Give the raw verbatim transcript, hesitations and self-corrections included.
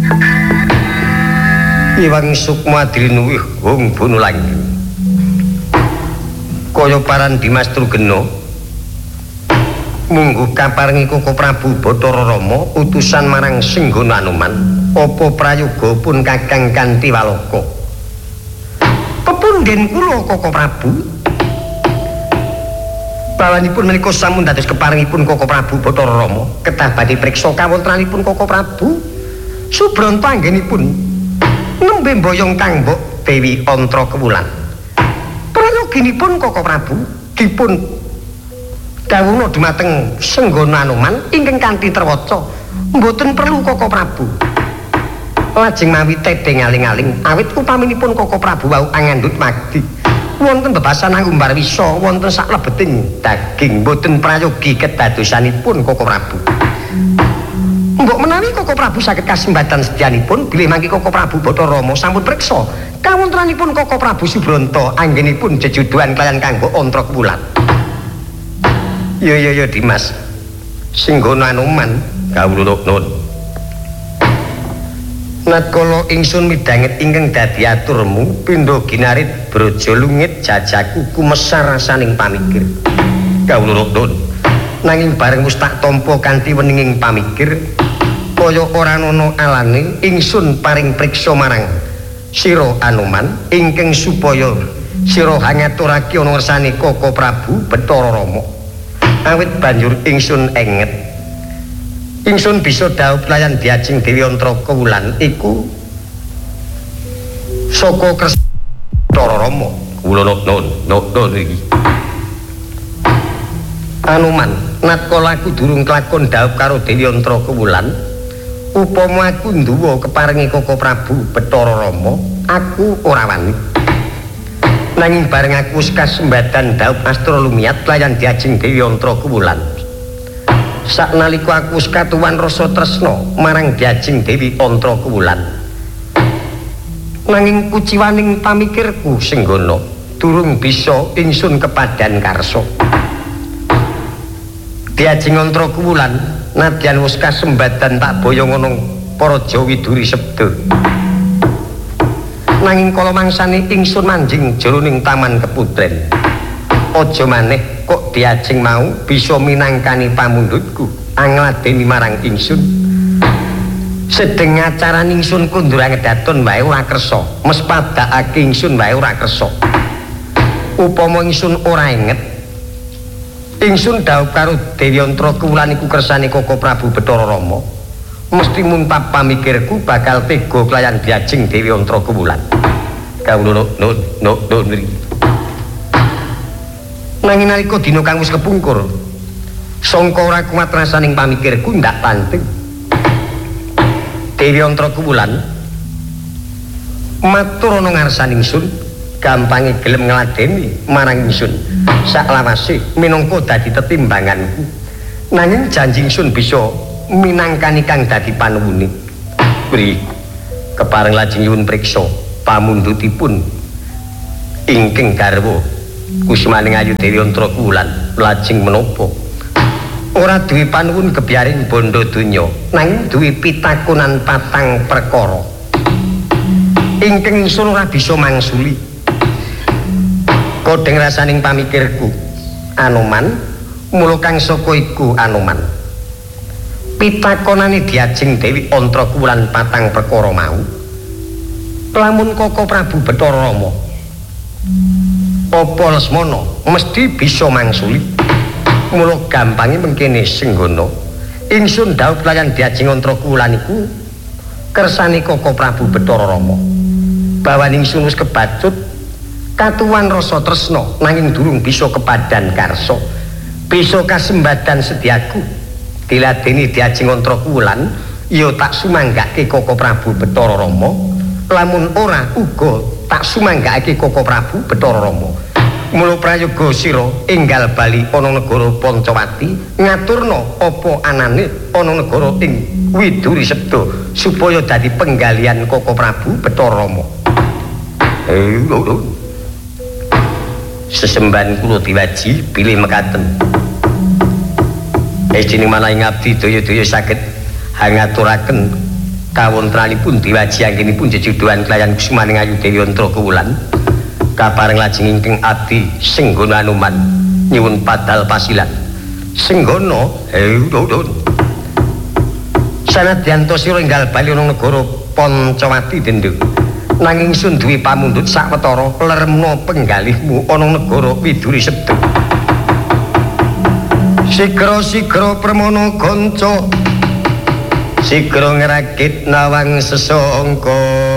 Iwang Sukma Drinuwih Hong Bonolangi kaya paran Dimas Trugena mungguh kaparengi Koko Prabu Bathara Rama utusan marang Singgana Anoman apa prayoga pun Kakang kanthi walaka pepundhen kula Koko Prabu bawanipun menika sampun dados keparengipun Koko Prabu Bathara Rama kedah badhe priksa kawontenanipun Koko Prabu Subranta anggenipun nembe mboyong kang mbok Dewi Antra Kewulan prayoginipun Koko Prabu dipun dawuhna dhumateng Senggana Anoman ingkang kanthi terwaca mboten perlu Koko Prabu lajeng mawi tedheng aling-aling awit upaminipun Koko Prabu wau angandhut magdi wonten bebasan angumbar wisa wonten saklebeting daging mboten prayogi kedadosanipun Koko Prabu mbok menawi Koko Prabu saged kasembatan sedyanipun bilih mangke Koko Prabu Bathara Rama sampun priksa kawontenanipun Koko Prabu Subranta anggenipun jejuduhan kaliyan kanggo Antra Kewulan. Yo yo yo Dimas Singgana Anoman kawula nuwun. Natkala ingsun midhanget ingkang dadi aturmu pindha ginarit braja lungit jajaku kumesar rasaning pamikir. Kawula nuwun. Nanging bareng wis tak tampa kanthi weninging pamikir kaya ora ana alane ingsun paring priksa marang sira Anoman ingkang supaya sira ngaturake ana ngersane Koko Prabu Bathara Rama awit banjur ingsun enget ingsun bisa dhaup layan diajeng Dewi Antra Kewulan iku saka Kresna Bathara Rama kula nuwun nuwun iki Anoman natkala aku durung kelakon dhaup karo Dewi Antra Kewulan upama aku nduwa keparengi Koko Prabu Bathara Rama aku ora wani nanging bareng aku wis kasembadan dhaup astra lumiat layan diajeng Dewi Antra Kewulan saknalika aku wis katuwan rasa tresna marang diajeng Dewi Antra Kewulan nanging kuciwaning pamikirku Senggana durung bisa ingsun kepadan karsa diajeng Antra Kewulan nadyan wis kasembadan tak boyong ana para Jawiduri Sabda nanging kala mangsane ingsun manjing jroning taman keputren aja maneh kok diajeng mau bisa minangkani pamundhutku angladeni marang ingsun sedeng acaran ingsun kundur ngedaton wae ora kersa mes padakake ingsun wae ora kersa upama ingsun ora inget ingsun dhaup karo Dewi Antra Kewulan iku kersane Koko Prabu Bathara Rama mesti muntap pamikirku bakal tega kelayan diajeng Dewi Antra Kewulan kawula nuwun nuwun nanging nalika dina kang wis kepungkur sangka ora kuat rasaning pamikirku ndak panting Dewi Antra Kewulan matur ana ngarsaning ingsun gampange gelem ngladeni marang ingsun saklawase minangka dadi tetimbanganku nanging janji ingsun bisa minangkani kang dadi panuwune pri kepareng lajeng nyuwun priksa pamundhutipun ingkang garwa kusmaning ayu Dewi Antra Kewulan lajeng menapa ora duwe panuwun gebyaring bondo donya nanging duwe pitakonan patang perkara ingkang ingsun ora bisa mangsuli kodeng rasaning pamikirku Anoman mula kang saka iku Anoman pitakonane diajeng Dewi Antra Kewulan patang perkara mau lamun Koko Prabu Bathara Rama apa Lesmana mesti bisa mangsuli mula gampange mengkene Senggana ingsun dhaup layan diajeng Antra Kewulan iku kersane Koko Prabu Bathara Rama bawan ingsun wis kebacut katuwan rasa tresna nanging durung bisa kepadan karsa bisa kasembadan sedyaku diladeni diajeng Antra Kewulan ya tak sumanggake Koko Prabu Bathara Rama lamun ora uga tak sumanggake Koko Prabu Bathara Rama mula prayoga sira enggal bali ana negara Pancawati ngaturna apa anane ana negara ing Widuri Sabda supaya dadi penggalian Koko Prabu Bathara Rama eh lho sesembahan kula diwaji pilih mekaten Esjine malah ngabdi daya-daya saged hangaturaken kawontranipun diwaji anggenipun jejuduhan kelayan kusumaning ayu Dewi Ontra Kuwulan kapareng lajeng ingkang adi Senggana Anoman nyuwun padal pasilan Senggana eudon sanadyan to sira enggal bali ana negara Pancawati Denduk nanging sun duwe pamundhut sawetara leremna penggalihmu ana negara Widuri Sedhep sigra-sigra permana kanca sigra ngrakit nawang sesangka